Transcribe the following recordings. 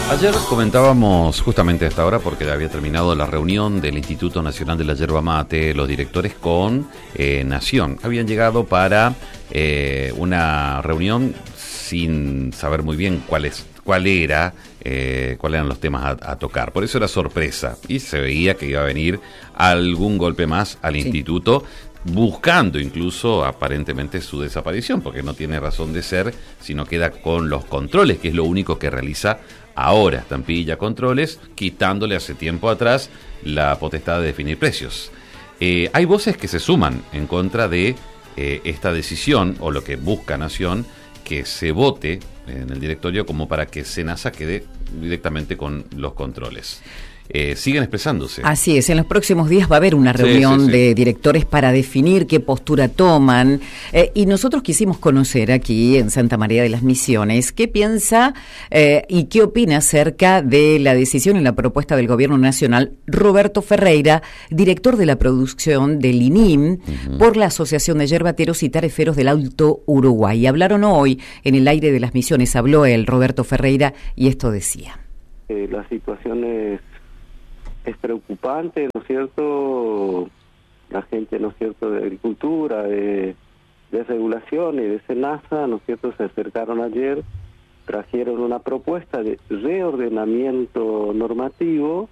Ayer comentábamos justamente a esta hora, porque había terminado la reunión del Instituto Nacional de la Yerba Mate, los directores con Nación. Habían llegado para una reunión sin saber muy bien cuáles eran los temas a tocar. Por eso era sorpresa y se veía que iba a venir algún golpe más al instituto, buscando incluso aparentemente su desaparición, porque no tiene razón de ser si no queda con los controles, que es lo único que realiza ahora Estampilla Controles, quitándole hace tiempo atrás la potestad de definir precios. Hay voces que se suman en contra de esta decisión, o lo que busca Nación, que se vote en el directorio como para que Senasa quede directamente con los controles. Siguen expresándose. Así es, en los próximos días va a haber una reunión de directores para definir qué postura toman, y nosotros quisimos conocer aquí en Santa María de las Misiones qué piensa y qué opina acerca de la decisión y la propuesta del Gobierno Nacional Roberto Ferreira, director de la producción del INIM, por la Asociación de Yerbateros y Tareferos del Alto Uruguay. Hablaron hoy en el aire de las Misiones, habló él, Roberto Ferreira, y esto decía. La situación es preocupante, ¿no es cierto? La gente, ¿no es cierto?, de agricultura, de regulación y de Senasa, ¿no es cierto?, se acercaron ayer, trajeron una propuesta de reordenamiento normativo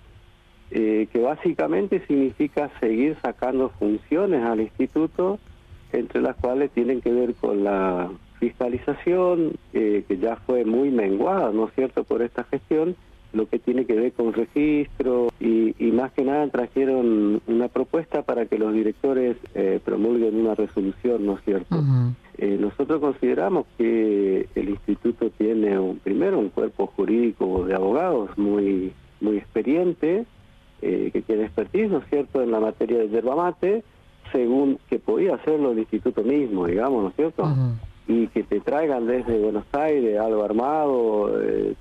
que básicamente significa seguir sacando funciones al instituto, entre las cuales tienen que ver con la fiscalización, que ya fue muy menguada, ¿no es cierto?, por esta gestión, lo que tiene que ver con registro y más que nada trajeron una propuesta para que los directores promulguen una resolución, ¿no es cierto? Nosotros consideramos que el instituto tiene primero un cuerpo jurídico de abogados muy experiente, que tiene expertise, ¿no es cierto?, en la materia de yerba mate, según que podía hacerlo el instituto mismo, digamos, ¿no es cierto? Y que te traigan desde Buenos Aires algo armado,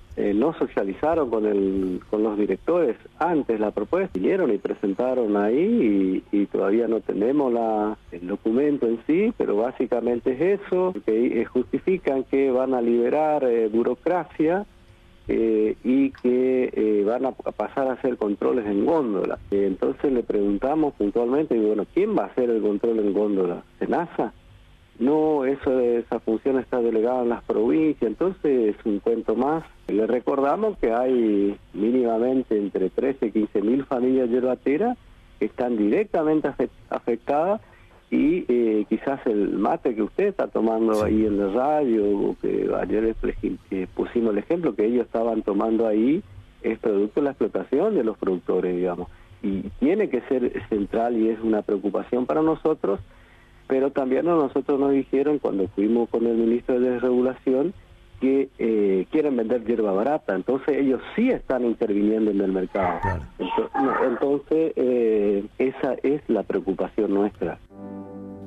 no socializaron con los directores antes la propuesta, vinieron y presentaron ahí y todavía no tenemos el documento en sí, pero básicamente es eso, que justifican que van a liberar burocracia y que van a pasar a hacer controles en góndola. Entonces le preguntamos puntualmente, bueno, ¿quién va a hacer el control en góndola? ¿Senasa? No, esa función está delegada en las provincias, entonces es un cuento más. Le recordamos que hay mínimamente entre 13 y 15 mil familias yerbateras que están directamente afectadas y quizás el mate que usted está tomando ahí en la radio, o que ayer pusimos el ejemplo que ellos estaban tomando ahí, es producto de la explotación de los productores, digamos. Y tiene que ser central y es una preocupación para nosotros. Pero también a nosotros nos dijeron, cuando fuimos con el ministro de Desregulación, que quieren vender hierba barata. Entonces ellos sí están interviniendo en el mercado. Claro. Entonces esa es la preocupación nuestra.